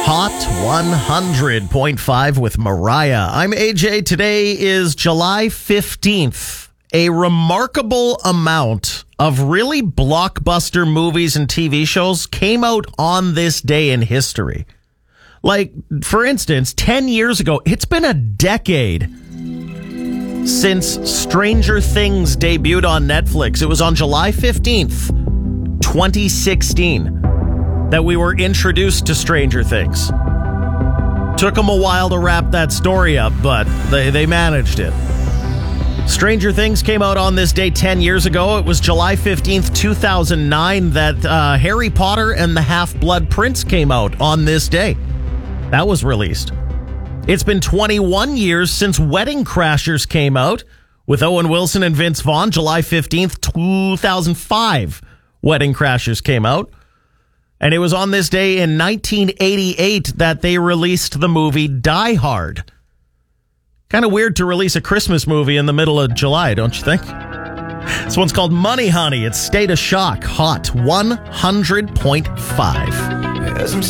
Hot 100.5 with Mariah. I'm AJ. Today is July 15th. A remarkable amount of really blockbuster movies and TV shows came out on this day in history. Like, for instance, 10 years ago, it's been a decade since Stranger Things debuted on Netflix. It was on July 15th, 2016. That we were introduced to Stranger Things. Took them a while to wrap that story up, but they managed it. Stranger Things came out on this day 10 years ago. It was July 15th, 2009 that Harry Potter and the Half-Blood Prince came out on this day. That was released. It's been 21 years since Wedding Crashers came out with Owen Wilson and Vince Vaughn. July 15th, 2005, Wedding Crashers came out. And it was on this day in 1988 that they released the movie Die Hard. Kind of weird to release a Christmas movie in the middle of July, don't you think? This one's called Money Honey. It's State of Shock, Hot 100.5.